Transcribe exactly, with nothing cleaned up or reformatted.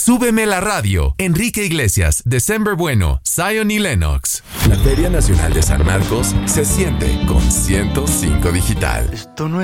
Súbeme la radio. Enrique Iglesias, December Bueno, Zion y Lennox. La Feria Nacional de San Marcos se siente con ciento cinco Digital. Esto no